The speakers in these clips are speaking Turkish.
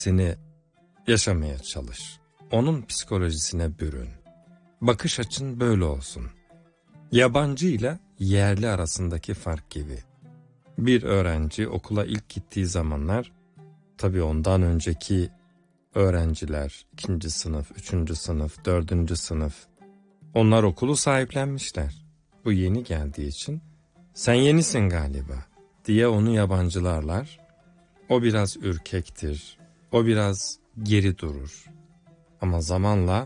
seni yaşamaya çalış. Onun psikolojisine bürün. Bakış açın böyle olsun. Yabancı ile yerli arasındaki fark gibi. Bir öğrenci okula ilk gittiği zamanlar, tabii ondan önceki öğrenciler, 2. sınıf, 3. sınıf, 4. sınıf, onlar okulu sahiplenmişler. Bu yeni geldiği için, sen yenisin galiba diye onu yabancılarlar. O biraz ürkektir, o biraz geri durur. Ama zamanla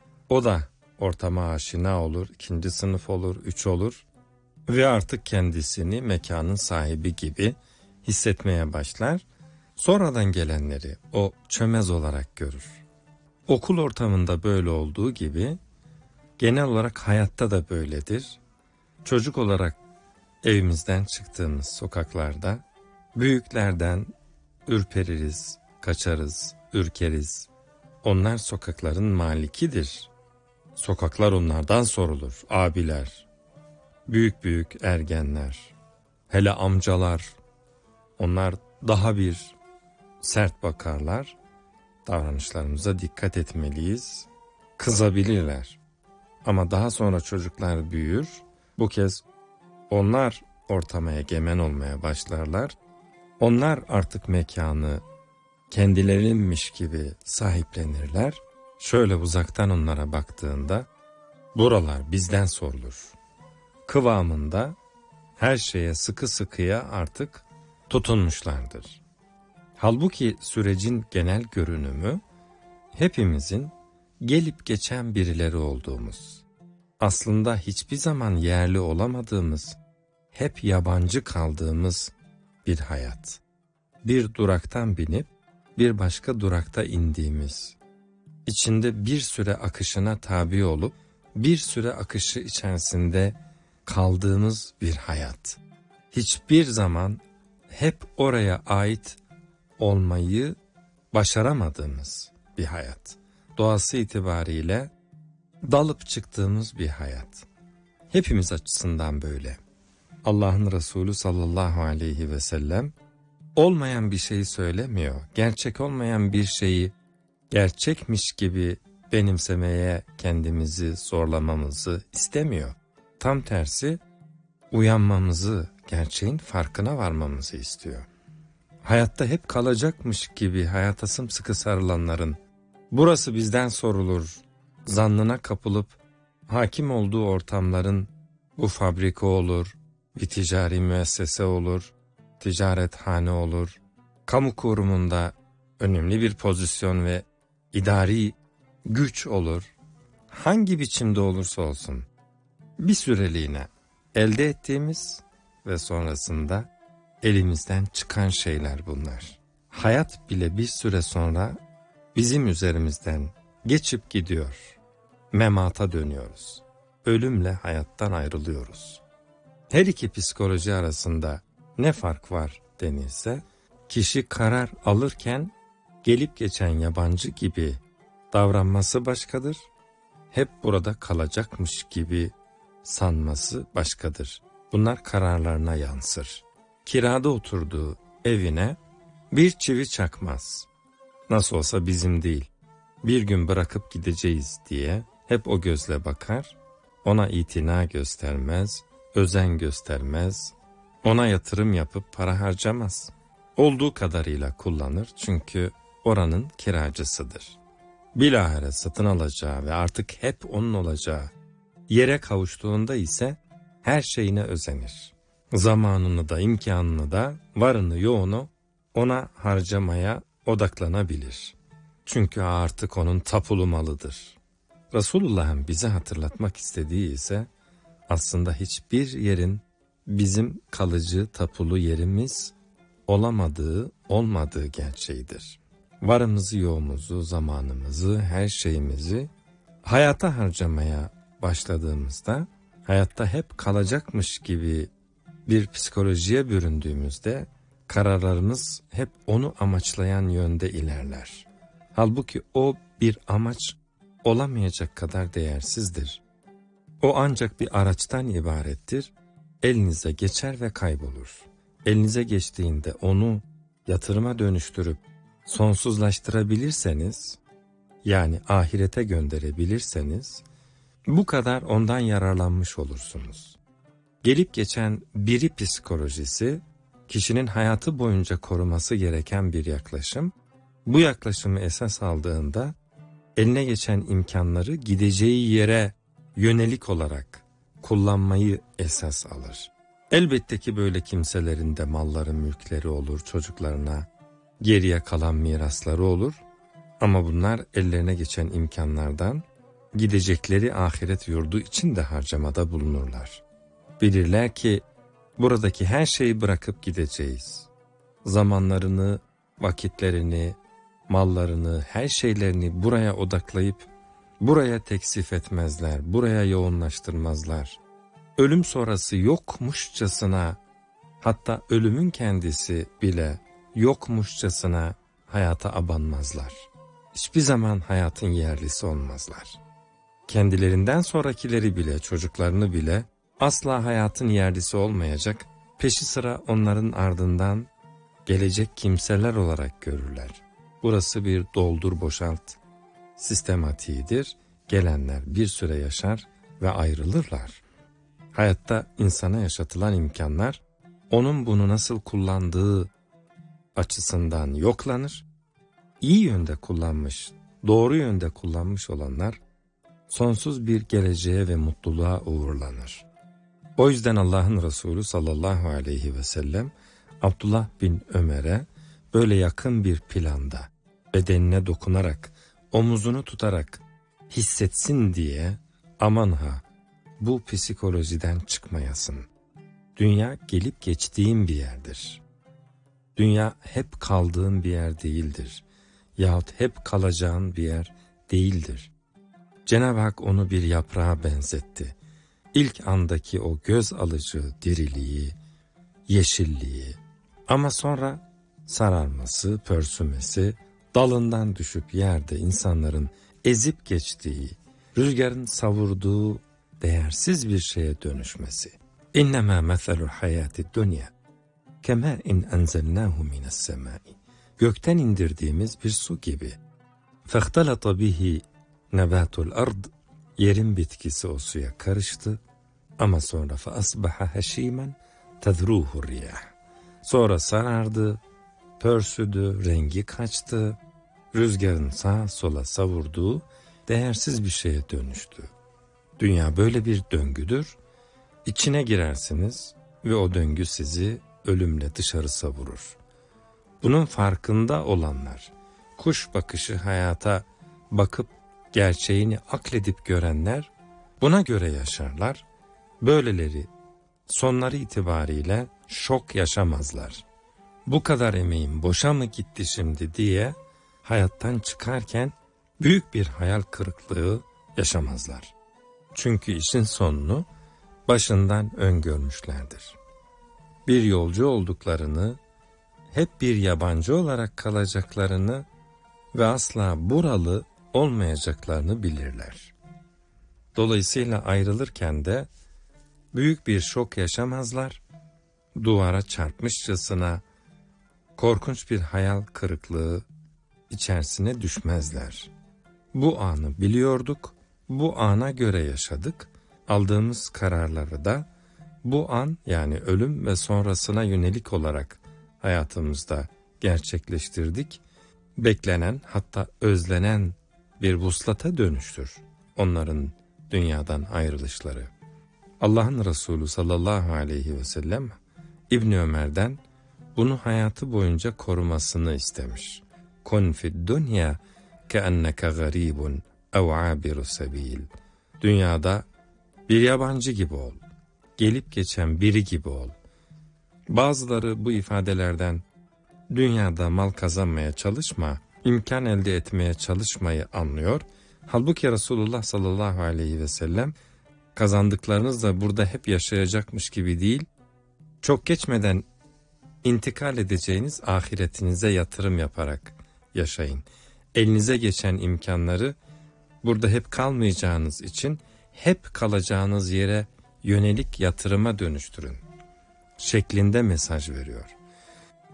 o da ortama aşina olur, 2. sınıf olur, 3 olur ve artık kendisini mekanın sahibi gibi hissetmeye başlar. Sonradan gelenleri o çömez olarak görür. Okul ortamında böyle olduğu gibi genel olarak hayatta da böyledir. Çocuk olarak evimizden çıktığımız sokaklarda büyüklerden ürpeririz, kaçarız, ürkeriz. Onlar sokakların malikidir. Sokaklar onlardan sorulur. Abiler, büyük büyük ergenler, hele amcalar, onlar daha bir sert bakarlar. Davranışlarımıza dikkat etmeliyiz. Kızabilirler. Ama daha sonra çocuklar büyür. Bu kez onlar ortama egemen olmaya başlarlar. Onlar artık mekanı kendilerinmiş gibi sahiplenirler. Şöyle uzaktan onlara baktığında, buralar bizden sorulur kıvamında her şeye sıkı sıkıya artık tutunmuşlardır. Halbuki sürecin genel görünümü hepimizin gelip geçen birileri olduğumuz, aslında hiçbir zaman yerli olamadığımız, hep yabancı kaldığımız bir hayat. Bir duraktan binip bir başka durakta indiğimiz, içinde bir süre akışına tabi olup bir süre akışı içerisinde kaldığımız bir hayat. Hiçbir zaman hep oraya ait olmayı başaramadığımız bir hayat. Doğası itibariyle dalıp çıktığımız bir hayat. Hepimiz açısından böyle. Allah'ın Resulü sallallahu aleyhi ve sellem olmayan bir şeyi söylemiyor. Gerçek olmayan bir şeyi gerçekmiş gibi benimsemeye kendimizi zorlamamızı istemiyor. Tam tersi, uyanmamızı, gerçeğin farkına varmamızı istiyor. Hayatta hep kalacakmış gibi hayata sımsıkı sarılanların, burası bizden sorulur zannına kapılıp hakim olduğu ortamların, bu fabrika olur, bir ticari müessese olur, ticarethane olur, kamu kurumunda önemli bir pozisyon ve idari güç olur, hangi biçimde olursa olsun, bir süreliğine elde ettiğimiz ve sonrasında elimizden çıkan şeyler bunlar. Hayat bile bir süre sonra bizim üzerimizden geçip gidiyor. Memata dönüyoruz. Ölümle hayattan ayrılıyoruz. Her iki psikoloji arasında ne fark var denirse, kişi karar alırken gelip geçen yabancı gibi davranması başkadır. Hep burada kalacakmış gibi sanması başkadır. Bunlar kararlarına yansır. Kirada oturduğu evine bir çivi çakmaz. Nasıl olsa bizim değil, bir gün bırakıp gideceğiz diye hep o gözle bakar, ona itina göstermez, özen göstermez, ona yatırım yapıp para harcamaz. Olduğu kadarıyla kullanır çünkü oranın kiracısıdır. Bilahare satın alacağı ve artık hep onun olacağı yere kavuştuğunda ise her şeyine özenir. Zamanını da imkanını da varını yoğunu ona harcamaya odaklanabilir. Çünkü artık onun tapulu malıdır. Resulullah'ın bize hatırlatmak istediği ise aslında hiçbir yerin bizim kalıcı tapulu yerimiz olmadığı gerçeğidir. Varımızı, yoğumuzu, zamanımızı, her şeyimizi hayata harcamaya başladığımızda, hayatta hep kalacakmış gibi bir psikolojiye büründüğümüzde kararlarımız hep onu amaçlayan yönde ilerler. Halbuki o bir amaç olamayacak kadar değersizdir. O ancak bir araçtan ibarettir. Elinize geçer ve kaybolur. Elinize geçtiğinde onu yatırıma dönüştürüp sonsuzlaştırabilirseniz, yani ahirete gönderebilirseniz, bu kadar ondan yararlanmış olursunuz. Gelip geçen biri psikolojisi, kişinin hayatı boyunca koruması gereken bir yaklaşım. Bu yaklaşımı esas aldığında, eline geçen imkanları gideceği yere yönelik olarak kullanmayı esas alır. Elbette ki böyle kimselerin de malları, mülkleri olur, çocuklarına geriye kalan mirasları olur. Ama bunlar ellerine geçen imkanlardan gidecekleri ahiret yurdu için de harcamada bulunurlar. Bilirler ki buradaki her şeyi bırakıp gideceğiz. Zamanlarını, vakitlerini, mallarını, her şeylerini buraya odaklayıp buraya teksif etmezler, buraya yoğunlaştırmazlar. Ölüm sonrası yokmuşçasına, hatta ölümün kendisi bile yokmuşçasına hayata abanmazlar. Hiçbir zaman hayatın yerlisi olmazlar. Kendilerinden sonrakileri bile, çocuklarını bile asla hayatın yerlisi olmayacak, peşi sıra onların ardından gelecek kimseler olarak görürler. Burası bir doldur boşalt sistematiğidir. Gelenler bir süre yaşar ve ayrılırlar. Hayatta insana yaşatılan imkanlar, onun bunu nasıl kullandığı açısından yoklanır. İyi yönde kullanmış, doğru yönde kullanmış olanlar, sonsuz bir geleceğe ve mutluluğa uğurlanır. O yüzden Allah'ın Resulü sallallahu aleyhi ve sellem, Abdullah bin Ömer'e böyle yakın bir planda, bedenine dokunarak, omuzunu tutarak hissetsin diye, aman ha, bu psikolojiden çıkmayasın. Dünya gelip geçtiğin bir yerdir. Dünya hep kaldığın bir yer değildir. Yahut hep kalacağın bir yer değildir. Cenab-ı Hak onu bir yaprağa benzetti. İlk andaki o göz alıcı diriliği, yeşilliği, ama sonra sararması, pörsümesi, dalından düşüp yerde insanların ezip geçtiği, rüzgarın savurduğu değersiz bir şeye dönüşmesi. İnnemâ meselul hayâti dünya kemâ in enzelnâhu mine's-semâi. Gökten indirdiğimiz bir su gibi. Fehtelata bihi nebatul ard. Yerin bitkisi o suya karıştı. Ama sonra fe asbaha heşîmen tezruhu riyah. Sonra sarardı, pörsüdü, rengi kaçtı. Rüzgarın sağa sola savurduğu değersiz bir şeye dönüştü. Dünya böyle bir döngüdür. İçine girersiniz ve o döngü sizi ölümle dışarı savurur. Bunun farkında olanlar, kuş bakışı hayata bakıp gerçeğini akledip görenler buna göre yaşarlar. Böyleleri sonları itibariyle şok yaşamazlar. Bu kadar emeğim boşa mı gitti şimdi diye hayattan çıkarken büyük bir hayal kırıklığı yaşamazlar. Çünkü işin sonunu başından öngörmüşlerdir. Bir yolcu olduklarını, hep bir yabancı olarak kalacaklarını ve asla buralı olmayacaklarını bilirler. Dolayısıyla ayrılırken de büyük bir şok yaşamazlar, duvara çarpmışçasına korkunç bir hayal kırıklığı içerisine düşmezler. Bu anı biliyorduk, bu ana göre yaşadık, aldığımız kararları da bu an, yani ölüm ve sonrasına yönelik olarak hayatımızda gerçekleştirdik. Beklenen, hatta özlenen bir vuslata dönüştür onların dünyadan ayrılışları. Allah'ın Resulü sallallahu aleyhi ve sellem İbni Ömer'den bunu hayatı boyunca korumasını istemiş. Kun fid dunya keenneke garibun ev abiru sebil. Dünyada bir yabancı gibi ol, gelip geçen biri gibi ol. Bazıları bu ifadelerden dünyada mal kazanmaya çalışma, imkan elde etmeye çalışmayı anlıyor. Halbuki Resulullah sallallahu aleyhi ve sellem kazandıklarınız da burada hep yaşayacakmış gibi değil, çok geçmeden intikal edeceğiniz ahiretinize yatırım yaparak yaşayın. Elinize geçen imkanları burada hep kalmayacağınız için hep kalacağınız yere yönelik yatırıma dönüştürün şeklinde mesaj veriyor.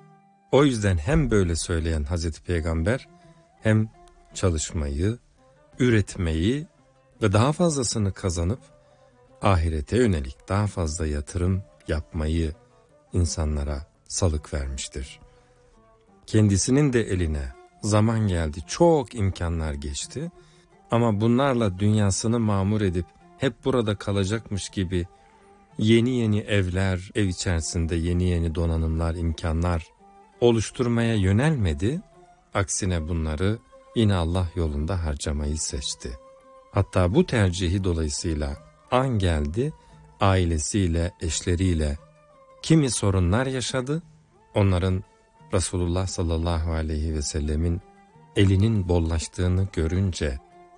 O yüzden hem böyle söyleyen Hazreti Peygamber hem çalışmayı, üretmeyi ve daha fazlasını kazanıp ahirete yönelik daha fazla yatırım yapmayı insanlara salık vermiştir. Kendisinin de eline zaman geldi, çok imkanlar geçti ama bunlarla dünyasını mamur edip hep burada kalacakmış gibi yeni yeni evler, ev içerisinde yeni yeni donanımlar, imkanlar oluşturmaya yönelmedi. Aksine bunları yine Allah yolunda harcamayı seçti. Hatta bu tercihi dolayısıyla an geldi, ailesiyle, eşleriyle kimi sorunlar yaşadı. Onların Resulullah sallallahu aleyhi ve sellemin elinin bollaştığını görünce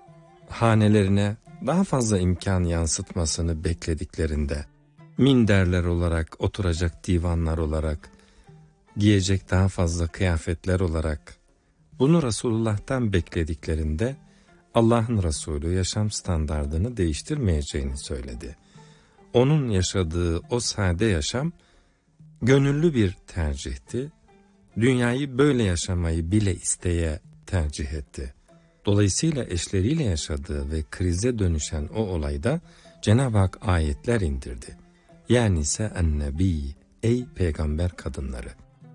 hanelerine daha fazla imkan yansıtmasını beklediklerinde minderler olarak, oturacak divanlar olarak, giyecek daha fazla kıyafetler olarak bunu Resulullah'tan beklediklerinde Allah'ın Resulü yaşam standardını değiştirmeyeceğini söyledi. Onun yaşadığı o sade yaşam gönüllü bir tercihti. Dünyayı böyle yaşamayı bile isteye tercih etti. Dolayısıyla eşleriyle yaşadığı ve krize dönüşen o olayda Cenab-ı Hak ayetler indirdi. Yani ise en-nebi, ey peygamber kadınları.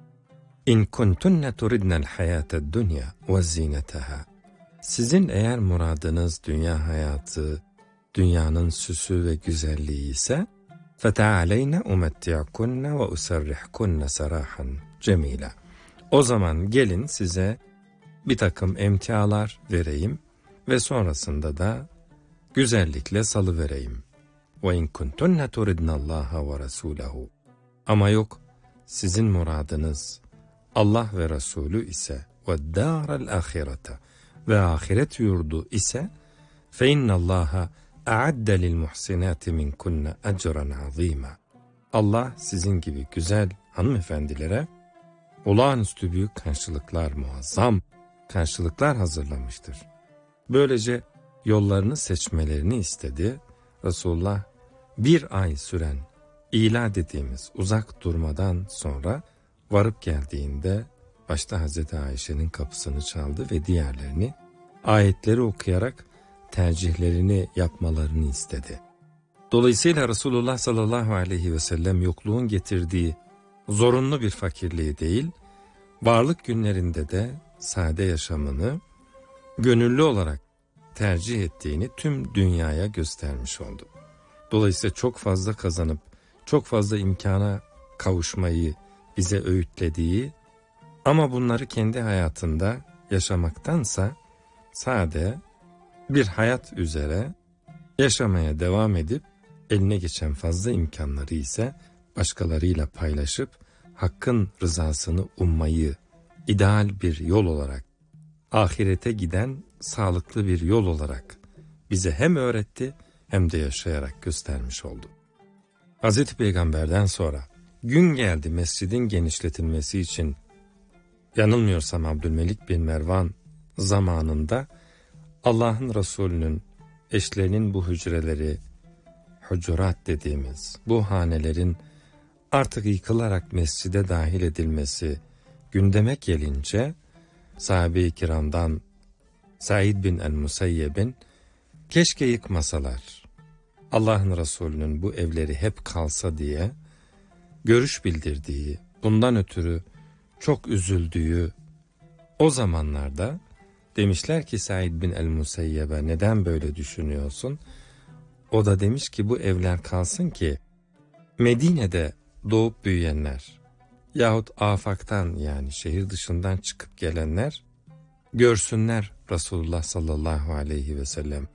İn kuntunne turidnel hayated dunya ve zinetaha. Sizin eğer muradınız dünya hayatı, dünyanın süsü ve güzelliği ise فَتَعَلَيْنَ اُمَتِّعْكُنَّ وَاُسَرِّحْكُنَّ سَرَاحًا cemila. O zaman gelin size bir takım emtialar vereyim ve sonrasında da güzellikle salıvereyim. وَاِنْ كُنْتُنَّ تُرِدْنَ اللّٰهَ وَرَسُولَهُ. Ama yok, sizin muradınız Allah ve Resulü ise وَالدَّارَ الْآخِرَةَ ve ahiret yurdu ise فَاِنَّ اللّٰهَ اَعَدَّ لِلْمُحْسِنَاتِ مِنْكُنَّ اَجْرًا عَظ۪يمًا. Allah sizin gibi güzel hanımefendilere olağanüstü büyük karşılıklar, muazzam karşılıklar hazırlamıştır. Böylece yollarını seçmelerini istedi. Resulullah bir ay süren ila dediğimiz uzak durmadan sonra varıp geldiğinde başta Hazreti Ayşe'nin kapısını çaldı ve diğerlerini ayetleri okuyarak tercihlerini yapmalarını istedi. Dolayısıyla Resulullah sallallahu aleyhi ve sellem yokluğun getirdiği zorunlu bir fakirliği değil, varlık günlerinde de sade yaşamını gönüllü olarak tercih ettiğini tüm dünyaya göstermiş oldu. Dolayısıyla çok fazla kazanıp çok fazla imkana kavuşmayı bize öğütlediği ama bunları kendi hayatında yaşamaktansa sade bir hayat üzere yaşamaya devam edip eline geçen fazla imkanları ise başkalarıyla paylaşıp Hakk'ın rızasını ummayı ideal bir yol olarak, ahirete giden sağlıklı bir yol olarak bize hem öğretti hem de yaşayarak göstermiş oldu. Hazreti Peygamber'den sonra gün geldi mescidin genişletilmesi için, yanılmıyorsam Abdülmelik bin Mervan zamanında Allah'ın Resulü'nün eşlerinin bu hücreleri, hucurat dediğimiz bu hanelerin artık yıkılarak mescide dahil edilmesi gündeme gelince sahabe-i kiramdan Said bin el-Musayyeb'in keşke yıkmasalar, Allah'ın Resulü'nün bu evleri hep kalsa diye görüş bildirdiği, bundan ötürü çok üzüldüğü o zamanlarda demişler ki Said bin el-Musayyeb'e neden böyle düşünüyorsun? O da demiş ki bu evler kalsın ki Medine'de doğup büyüyenler yahut afaktan yani şehir dışından çıkıp gelenler görsünler Resulullah sallallahu aleyhi ve sellem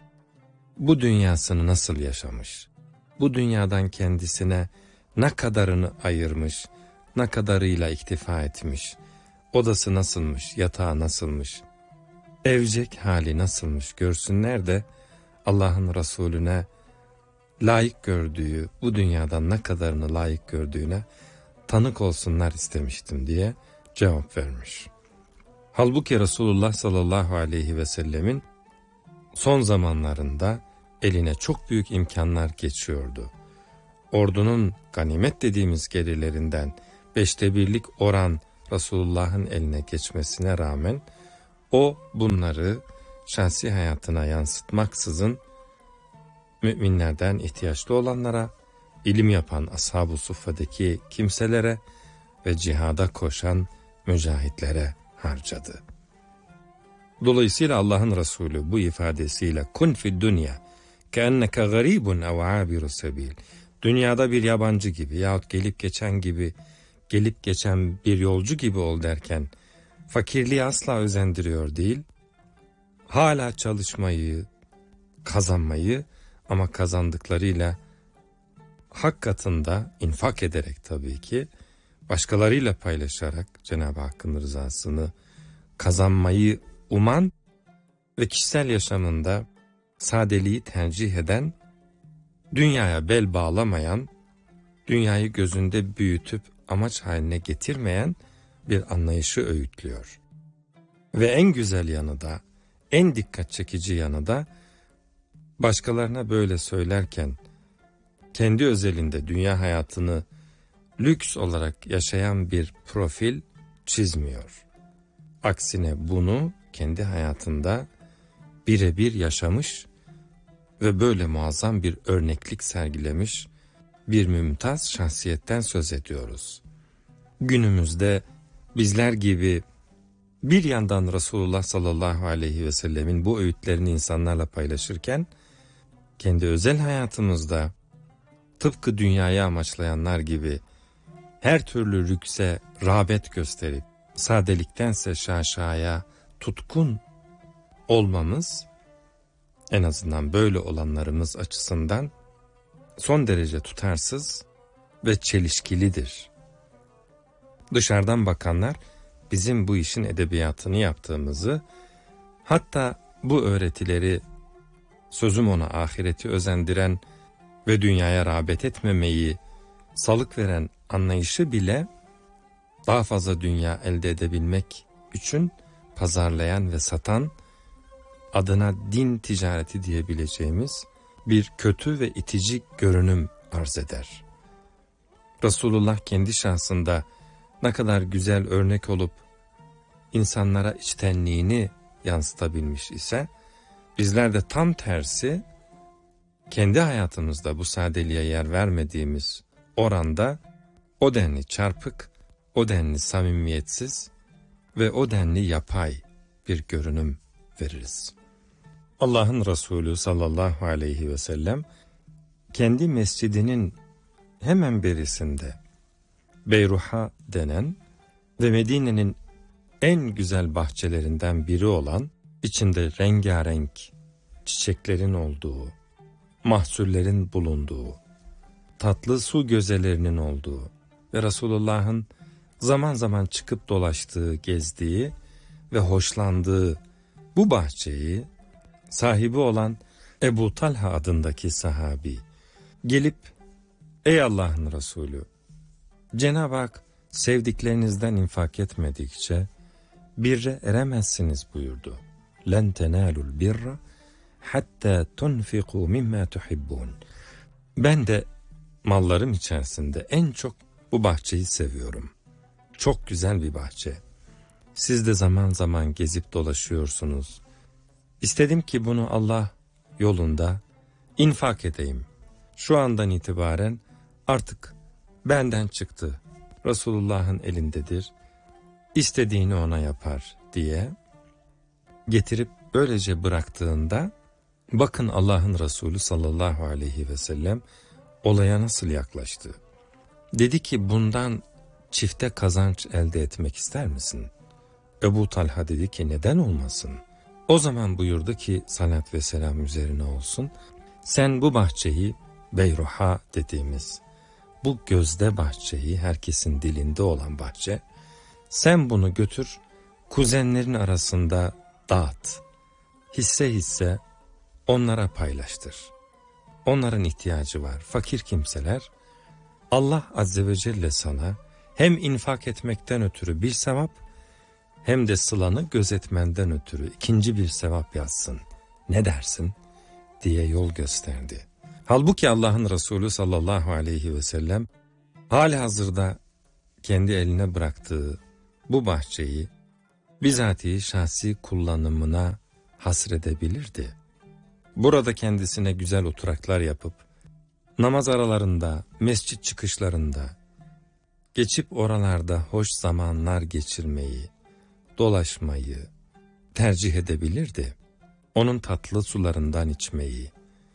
bu dünyasını nasıl yaşamış, bu dünyadan kendisine ne kadarını ayırmış, ne kadarıyla iktifa etmiş, odası nasılmış, yatağı nasılmış, evcek hali nasılmış görsünler de Allah'ın Resulüne layık gördüğü, bu dünyadan ne kadarını layık gördüğüne tanık olsunlar istemiştim diye cevap vermiş. Halbuki Resulullah sallallahu aleyhi ve sellemin son zamanlarında eline çok büyük imkanlar geçiyordu. Ordunun ganimet dediğimiz gelirlerinden 1/5 oran Resulullah'ın eline geçmesine rağmen o bunları şahsi hayatına yansıtmaksızın müminlerden ihtiyaçlı olanlara, ilim yapan ashab-ı suffadaki kimselere ve cihada koşan mücahitlere harcadı. Dolayısıyla Allah'ın Resulü bu ifadesiyle kun fid dünya keenneke garibun ev abiru sebil, dünyada bir yabancı gibi yahut gelip geçen bir yolcu gibi ol derken fakirliği asla özendiriyor değil, hala çalışmayı, kazanmayı ama kazandıklarıyla hak katında infak ederek tabii ki başkalarıyla paylaşarak Cenab-ı Hakk'ın rızasını kazanmayı uman ve kişisel yaşamında sadeliği tercih eden, dünyaya bel bağlamayan, dünyayı gözünde büyütüp amaç haline getirmeyen bir anlayışı öğütlüyor. Ve en güzel yanı da, en dikkat çekici yanı da başkalarına böyle söylerken kendi özelinde dünya hayatını lüks olarak yaşayan bir profil çizmiyor. Aksine bunu kendi hayatında birebir yaşamış ve böyle muazzam bir örneklik sergilemiş bir mümtaz şahsiyetten söz ediyoruz. Günümüzde bizler gibi bir yandan Resulullah sallallahu aleyhi ve sellemin bu öğütlerini insanlarla paylaşırken, kendi özel hayatımızda tıpkı dünyayı amaçlayanlar gibi her türlü lükse rağbet gösterip sadeliktense şaşaya tutkun olmamız, en azından böyle olanlarımız açısından son derece tutarsız ve çelişkilidir. Dışarıdan bakanlar bizim bu işin edebiyatını yaptığımızı, hatta bu öğretileri sözüm ona ahireti özendiren ve dünyaya rağbet etmemeyi salık veren anlayışı bile daha fazla dünya elde edebilmek için pazarlayan ve satan, adına din ticareti diyebileceğimiz bir kötü ve itici görünüm arz eder. Resulullah kendi şahsında ne kadar güzel örnek olup insanlara içtenliğini yansıtabilmiş ise, bizler de tam tersi kendi hayatımızda bu sadeliğe yer vermediğimiz oranda o denli çarpık, o denli samimiyetsiz ve o denli yapay bir görünüm veririz. Allah'ın Resulü sallallahu aleyhi ve sellem kendi mescidinin hemen berisinde Beyruha denen ve Medine'nin en güzel bahçelerinden biri olan, içinde rengarenk çiçeklerin olduğu, mahsullerin bulunduğu, tatlı su gözelerinin olduğu ve Resulullah'ın zaman zaman çıkıp dolaştığı, gezdiği ve hoşlandığı bu bahçeyi sahibi olan Ebu Talha adındaki sahabi gelip, ey Allah'ın Resulü, Cenab-ı Hak sevdiklerinizden infak etmedikçe birre eremezsiniz buyurdu. Len tenalul birra hatta tunfiqu mimma tuhibbun. Ben de mallarım içerisinde en çok bu bahçeyi seviyorum. Çok güzel bir bahçe. Siz de zaman zaman gezip dolaşıyorsunuz. İstedim ki bunu Allah yolunda infak edeyim. Şu andan itibaren artık benden çıktı. Resulullah'ın elindedir. İstediğini ona yapar diye getirip böylece bıraktığında, bakın Allah'ın Resulü sallallahu aleyhi ve sellem olaya nasıl yaklaştı. Dedi ki, bundan çifte kazanç elde etmek ister misin? Ebu Talha dedi ki, neden olmasın? O zaman buyurdu ki, salat ve selam üzerine olsun, sen bu bahçeyi, Beyruha dediğimiz bu gözde bahçeyi, herkesin dilinde olan bahçe, sen bunu götür kuzenlerin arasında dağıt. Hisse hisse onlara paylaştır. Onların ihtiyacı var, fakir kimseler. Allah Azze ve Celle sana hem infak etmekten ötürü bir sevap, hem de sılanı gözetmenden ötürü ikinci bir sevap yazsın. Ne dersin? Diye yol gösterdi. Halbuki Allah'ın Resulü sallallahu aleyhi ve sellem halihazırda kendi eline bıraktığı bu bahçeyi bizatihi şahsi kullanımına hasredebilirdi. Burada kendisine güzel oturaklar yapıp, namaz aralarında, mescit çıkışlarında, geçip oralarda hoş zamanlar geçirmeyi, dolaşmayı tercih edebilirdi. Onun tatlı sularından içmeyi,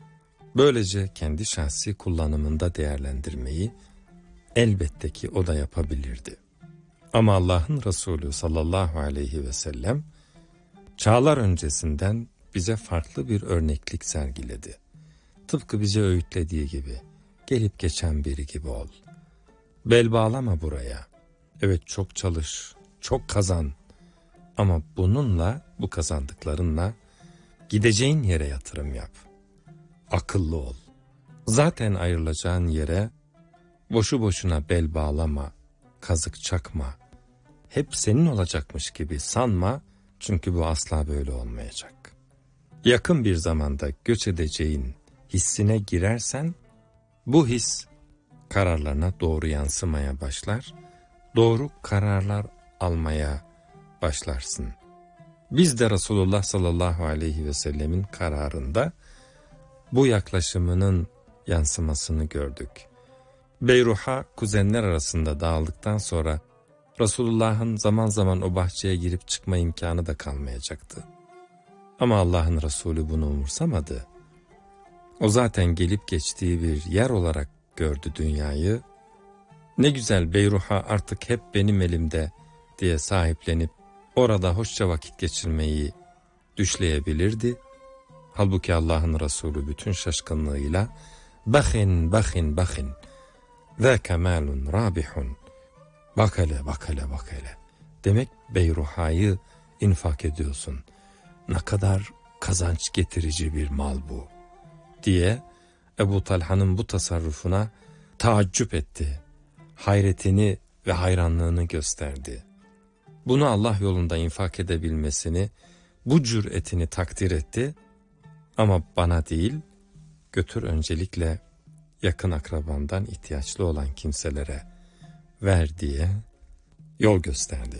böylece kendi şahsi kullanımında değerlendirmeyi elbette ki o da yapabilirdi. Ama Allah'ın Resulü sallallahu aleyhi ve sellem çağlar öncesinden bize farklı bir örneklik sergiledi. Tıpkı bize öğütlediği gibi, gelip geçen biri gibi ol. Bel bağlama buraya. Evet, çok çalış, çok kazan. Ama bununla, bu kazandıklarınla gideceğin yere yatırım yap. Akıllı ol. Zaten ayrılacağın yere boşu boşuna bel bağlama, kazık çakma. Hep senin olacakmış gibi sanma, çünkü bu asla böyle olmayacak. Yakın bir zamanda göç edeceğin hissine girersen, bu his kararlarına doğru yansımaya başlar, doğru kararlar almaya başlarsın. Biz de Resulullah sallallahu aleyhi ve sellemin kararında bu yaklaşımının yansımasını gördük. Beyruha kuzenler arasında dağıldıktan sonra Resulullah'ın zaman zaman o bahçeye girip çıkma imkanı da kalmayacaktı. Ama Allah'ın Resulü bunu umursamadı. O zaten gelip geçtiği bir yer olarak gördü dünyayı. Ne güzel, Beyruha artık hep benim elimde diye sahiplenip orada hoşça vakit geçirmeyi düşleyebilirdi. Halbuki Allah'ın Resulü bütün şaşkınlığıyla "Bakhin, bakhin, bakhin, zâke mâlun râbihun." Bak hele, bak hele, bak hele. Demek Beyruha'yı infak ediyorsun. Ne kadar kazanç getirici bir mal bu, diye Ebu Talha'nın bu tasarrufuna taaccüp etti. Hayretini ve hayranlığını gösterdi. Bunu Allah yolunda infak edebilmesini, bu cüretini takdir etti. Ama bana değil, götür öncelikle yakın akrabandan ihtiyaçlı olan kimselere ver diye yol gösterdi.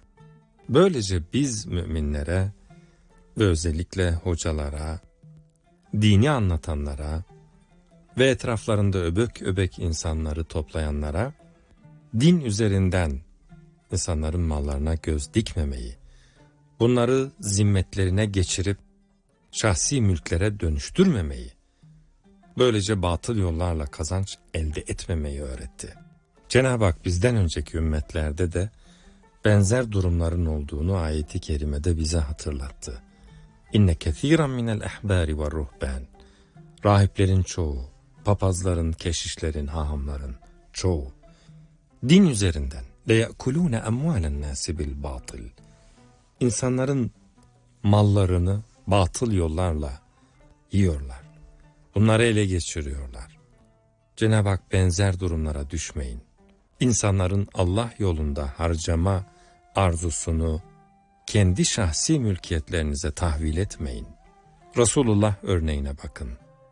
Böylece biz müminlere ve özellikle hocalara, dini anlatanlara ve etraflarında öbek öbek insanları toplayanlara, din üzerinden insanların mallarına göz dikmemeyi, bunları zimmetlerine geçirip şahsi mülklere dönüştürmemeyi, böylece batıl yollarla kazanç elde etmemeyi öğretti. Cenab-ı Hak bizden önceki ümmetlerde de benzer durumların olduğunu ayeti kerimede bize hatırlattı. İnne kethiran minel ehbari ve ruhban. Rahiplerin çoğu, papazların, keşişlerin, hahamların çoğu din üzerinden leyekulune emvalen nasi bil batıl. İnsanların mallarını batıl yollarla yiyorlar. Bunları ele geçiriyorlar. Cenab-ı Hak benzer durumlara düşmeyin. İnsanların Allah yolunda harcama arzusunu kendi şahsi mülkiyetlerinize tahvil etmeyin. Resulullah örneğine bakın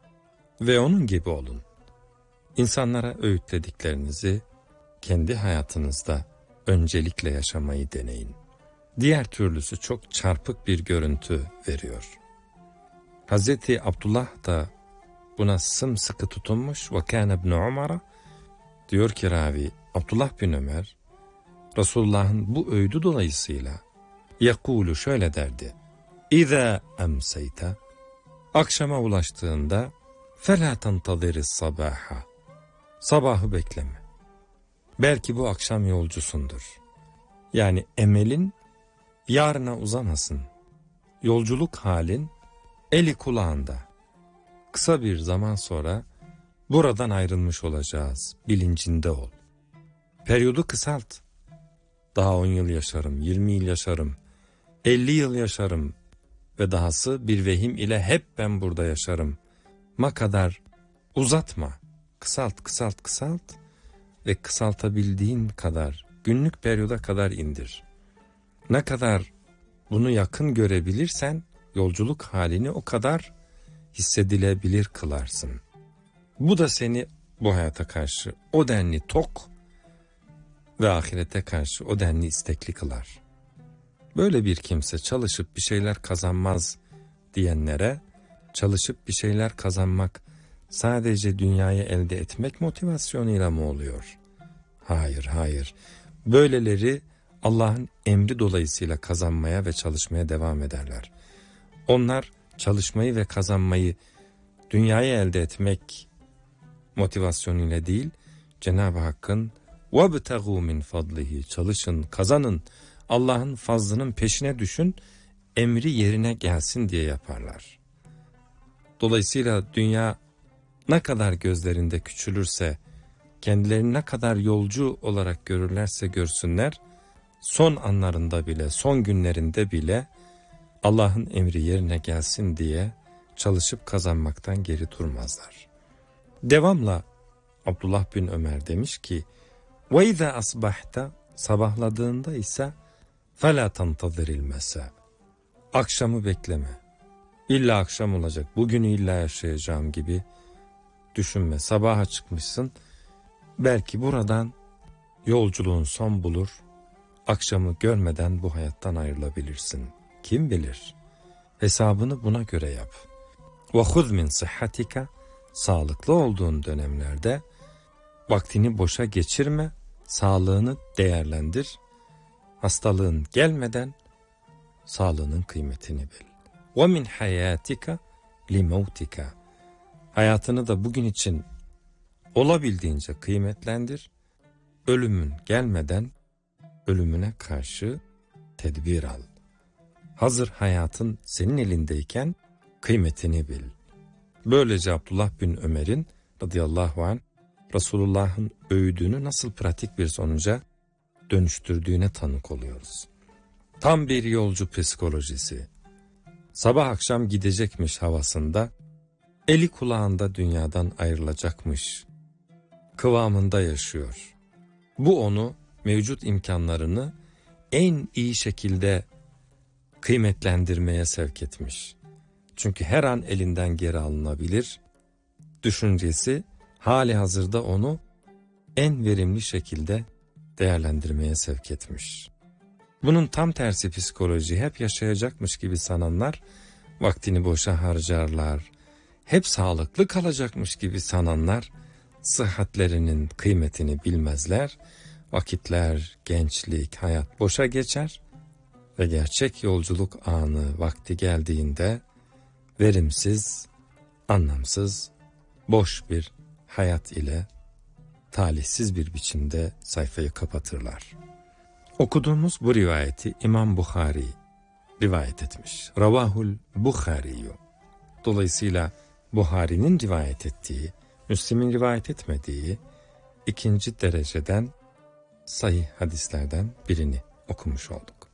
ve onun gibi olun. İnsanlara öğütlediklerinizi kendi hayatınızda öncelikle yaşamayı deneyin. Diğer türlüsü çok çarpık bir görüntü veriyor. Hazreti Abdullah da buna sımsıkı tutunmuş. Ve kâne ibn Umar'a, diyor ki ravi, Abdullah bin Ömer Resulullah'ın bu öğüdü dolayısıyla yekûlu şöyle derdi: İzâ emseyte, akşama ulaştığında felâ tentaziri's sabâha, sabahı bekleme. Belki bu akşam yolcusundur. Yani emelin yarına uzamasın. Yolculuk halin eli kulağında. Kısa bir zaman sonra buradan ayrılmış olacağız bilincinde ol. Periyodu kısalt. Daha 10 yıl yaşarım, 20 yıl yaşarım, 50 yıl yaşarım ve dahası bir vehim ile hep ben burada yaşarım ma kadar uzatma. Kısalt, kısalt, kısalt ve kısaltabildiğin kadar, günlük periyoda kadar indir. Ne kadar bunu yakın görebilirsen yolculuk halini o kadar hissedilebilir kılarsın. Bu da seni bu hayata karşı o denli tok ve ahirete karşı o denli istekli kılar. Böyle bir kimse çalışıp bir şeyler kazanmaz diyenlere, çalışıp bir şeyler kazanmak sadece dünyayı elde etmek motivasyonuyla mı oluyor? Hayır, hayır. Böyleleri Allah'ın emri dolayısıyla kazanmaya ve çalışmaya devam ederler. Onlar çalışmayı ve kazanmayı dünyayı elde etmek motivasyonuyla değil, Cenab-ı Hakk'ın وَابْتَغُوا مِنْ فَضْلِهِ çalışın, kazanın, Allah'ın fazlının peşine düşün, emri yerine gelsin diye yaparlar. Dolayısıyla dünya ne kadar gözlerinde küçülürse, kendilerini ne kadar yolcu olarak görürlerse görsünler, son anlarında bile, son günlerinde bile Allah'ın emri yerine gelsin diye çalışıp kazanmaktan geri durmazlar. Devamla Abdullah bin Ömer demiş ki, وَاِذَا أَصْبَحْتَ sabahladığında ise فَلَا تَنْتَظِرِ الْمَسَاءِ akşamı bekleme. İlla akşam olacak, bugünü illa yaşayacağım gibi düşünme. Sabaha çıkmışsın, belki buradan yolculuğun son bulur, akşamı görmeden bu hayattan ayrılabilirsin. Kim bilir? Hesabını buna göre yap. وَخُذْ مِنْ صِحَّتِكَ sağlıklı olduğun dönemlerde vaktini boşa geçirme, sağlığını değerlendir. Hastalığın gelmeden sağlığının kıymetini bil. وَمِنْ حَيَاتِكَ لِمَوْتِكَ hayatını da bugün için olabildiğince kıymetlendir. Ölümün gelmeden ölümüne karşı tedbir al. Hazır hayatın senin elindeyken kıymetini bil. Böylece Abdullah bin Ömer'in radıyallahu anh Resulullah'ın öğüdünü nasıl pratik bir sonuca dönüştürdüğüne tanık oluyoruz. Tam bir yolcu psikolojisi. Sabah akşam gidecekmiş havasında, eli kulağında dünyadan ayrılacakmış kıvamında yaşıyor. Bu onu mevcut imkanlarını en iyi şekilde kıymetlendirmeye sevk etmiş. Çünkü her an elinden geri alınabilir düşüncesi hali hazırda onu en verimli şekilde değerlendirmeye sevk etmiş. Bunun tam tersi psikoloji hep yaşayacakmış gibi sananlar vaktini boşa harcarlar. Hep sağlıklı kalacakmış gibi sananlar sıhhatlerinin kıymetini bilmezler. Vakitler, gençlik, hayat boşa geçer ve gerçek yolculuk anı vakti geldiğinde verimsiz, anlamsız, boş bir hayat ile talihsiz bir biçimde sayfayı kapatırlar. Okuduğumuz bu rivayeti İmam Bukhari rivayet etmiş. Ravahul Bukhariyu. Dolayısıyla Buhari'nin rivayet ettiği, Müslim'in rivayet etmediği ikinci dereceden sahih hadislerden birini okumuş olduk.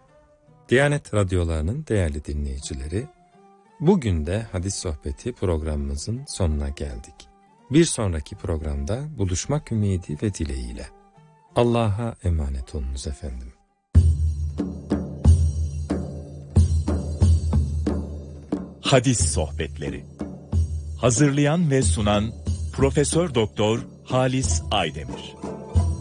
Diyanet radyolarının değerli dinleyicileri, bugün de hadis sohbeti programımızın sonuna geldik. Bir sonraki programda buluşmak ümidi ve dileğiyle. Allah'a emanet olunuz efendim. Hadis sohbetleri. Hazırlayan ve sunan Profesör Doktor Halis Aydemir.